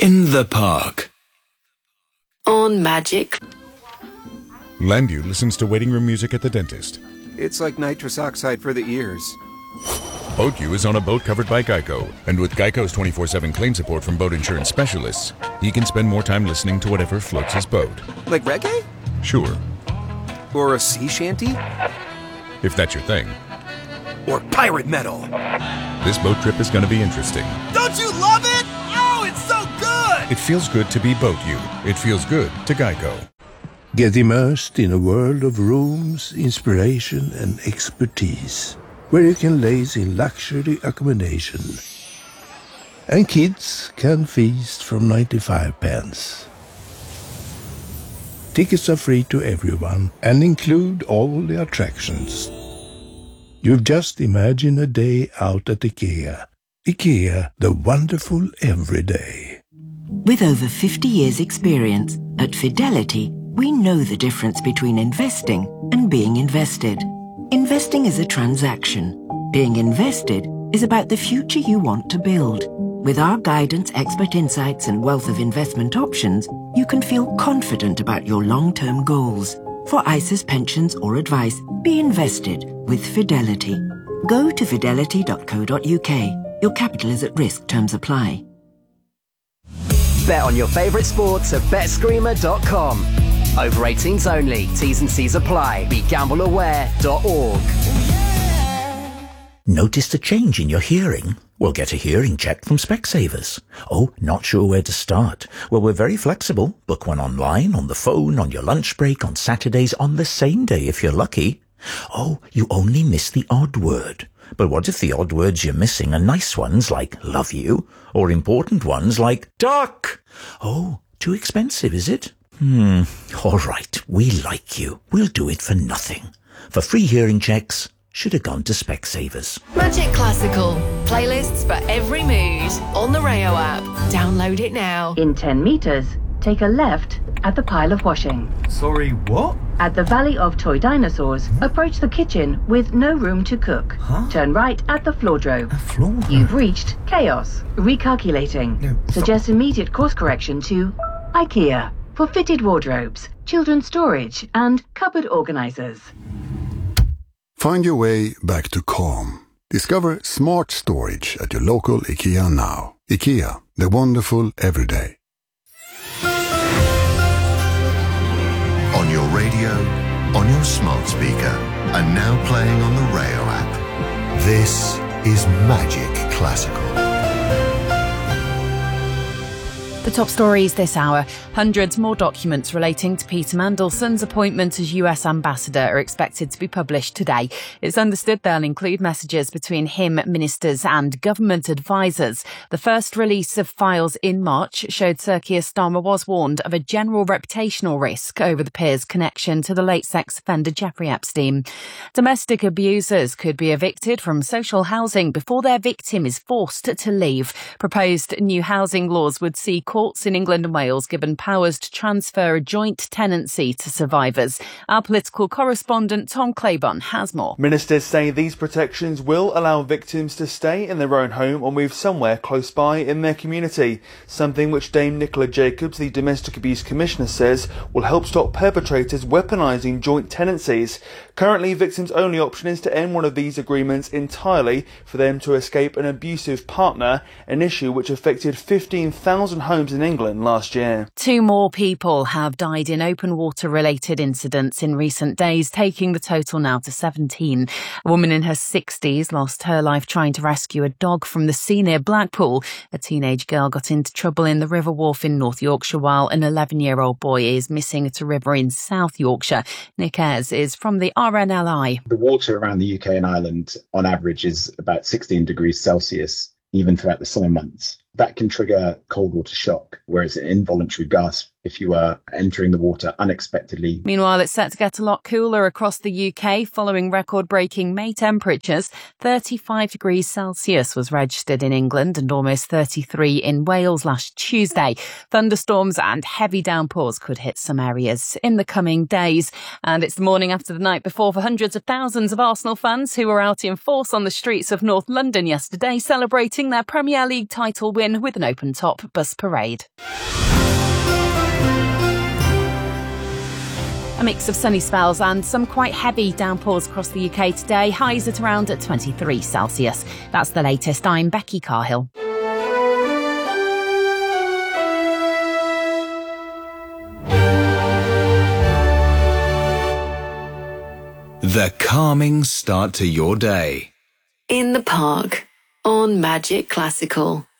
In the park. On Magic. Landu listens to waiting room music at the dentist. It's like nitrous oxide for the ears. BoatU is on a boat covered by Geico, and with Geico's 24/7 claim support from boat insurance specialists, he can spend more time listening to whatever floats his boat. Like reggae? Sure. Or a sea shanty? If that's your thing. Or pirate metal? This boat trip is going to be interesting. Don't you love it? Oh, it's so good! It feels good to be BoatU. It feels good to Geico. Get immersed in a world of rooms, inspiration and expertise, where you can laze in luxury accommodation. And kids can feast from 95 pence. Tickets are free to everyone and include all the attractions. You've just imagined a day out at IKEA. IKEA, the wonderful everyday. With over 50 years' experience, at Fidelity, we know the difference between investing and being invested. Investing is a transaction. Being invested is about the future you want to build. With our guidance, expert insights, and wealth of investment options, you can feel confident about your long-term goals. For ISAs, pensions, or advice, be invested with Fidelity. Go to fidelity.co.uk. Your capital is at risk. Terms apply. Bet on your favourite sports at betscreamer.com. Over 18s only. T's and C's apply. BeGambleAware.org. Noticed a change in your hearing? Well, get a hearing check from Specsavers. Oh, not sure where to start? Well, we're very flexible. Book one online, on the phone, on your lunch break, on Saturdays, on the same day if you're lucky. Oh, you only miss the odd word. But what if the odd words you're missing are nice ones like love you, or important ones like duck? Oh, too expensive, is it? All right, we like you. We'll do it for nothing. For free hearing checks, should have gone to Specsavers. Magic Classical. Playlists for every mood. On the Rayo app. Download it now. In 10 metres, take a left at the pile of washing. Sorry, what? At the Valley of Toy Dinosaurs, approach the kitchen with no room to cook. Huh? Turn right at the Floordrove. A floor? You've reached Chaos. Recalculating. No, Suggest immediate course correction to IKEA for fitted wardrobes, children's storage, and cupboard organisers. Find your way back to calm. Discover smart storage at your local IKEA now. IKEA, the wonderful everyday. On your radio, on your smart speaker, and now playing on the Rayo app. This is Magic Classical. The top stories this hour. Hundreds more documents relating to Peter Mandelson's appointment as US ambassador are expected to be published today. It's understood they'll include messages between him, ministers and government advisers. The first release of files in March showed Sir Keir Starmer was warned of a general reputational risk over the peer's connection to the late sex offender Jeffrey Epstein. Domestic abusers could be evicted from social housing before their victim is forced to leave. Proposed new housing laws would see courts in England and Wales given powers to transfer a joint tenancy to survivors. Our political correspondent Tom Claiborne has more. Ministers say these protections will allow victims to stay in their own home or move somewhere close by in their community, something which Dame Nicola Jacobs, the Domestic Abuse Commissioner, says will help stop perpetrators weaponising joint tenancies. Currently, victims' only option is to end one of these agreements entirely for them to escape an abusive partner, an issue which affected 15,000 homes in England last year. 2 more people have died in open water related incidents in recent days, taking the total now to 17. A woman in her 60s lost her life trying to rescue a dog from the sea near Blackpool. A teenage girl got into trouble in the River Wharfe in North Yorkshire, while an 11-year-old boy is missing at a river in South Yorkshire. Nick Ayres is from the RNLI. The water around the UK and Ireland on average is about 16 degrees Celsius, even throughout the summer months. That can trigger cold water shock, where it's an involuntary gasp if you were entering the water unexpectedly. Meanwhile, it's set to get a lot cooler across the UK following record-breaking May temperatures. 35 degrees Celsius was registered in England and almost 33 in Wales last Tuesday. Thunderstorms and heavy downpours could hit some areas in the coming days. And it's the morning after the night before for hundreds of thousands of Arsenal fans who were out in force on the streets of North London yesterday, celebrating their Premier League title win with an open-top bus parade. A mix of sunny spells and some quite heavy downpours across the UK today. Highs at around 23 Celsius. That's the latest. I'm Becky Carhill. The calming start to your day. In the park on Magic Classical.